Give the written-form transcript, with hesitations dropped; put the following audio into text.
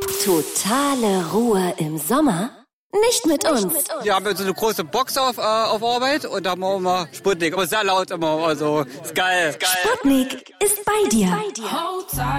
Totale Ruhe im Sommer? Nicht mit uns. Wir haben so eine große Box auf Arbeit und da haben wir immer Sputnik. Aber sehr laut immer, also ist geil. Sputnik ist bei dir.